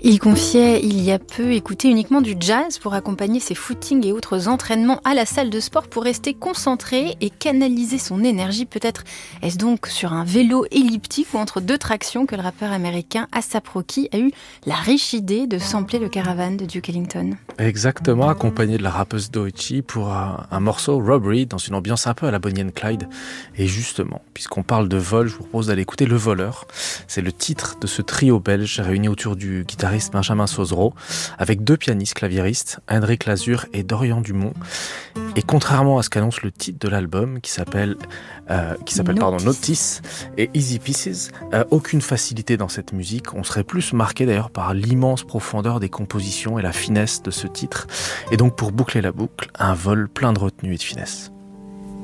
Il confiait il y a peu écouter uniquement du jazz pour accompagner ses footings et autres entraînements à la salle de sport pour rester concentré et canaliser son énergie. Peut-être est-ce donc sur un vélo elliptique ou entre deux tractions que le rappeur américain A$AP Rocky a eu la riche idée de sampler le Caravan de Duke Ellington. Exactement, accompagné de la rappeuse Doechii pour un morceau Robbery dans une ambiance un peu à la Bonnie and Clyde. Et justement, puisqu'on parle de vol, je vous propose d'aller écouter Le Voleur. C'est le titre de ce trio belge réuni autour du guitariste Benjamin Sauzereau, avec deux pianistes claviéristes, Hendrik Lazur et Dorian Dumont. Et contrairement à ce qu'annonce le titre de l'album, qui s'appelle Notice et Easy Pieces, aucune facilité dans cette musique. On serait plus marqué d'ailleurs par l'immense profondeur des compositions et la finesse de ce titre. Et donc pour boucler la boucle, un vol plein de retenue et de finesse.